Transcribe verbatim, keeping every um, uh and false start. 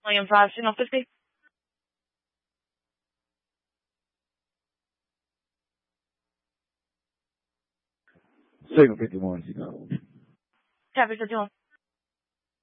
William five, signal fifty. Signal fifty-one, you know. Copy fifty-one.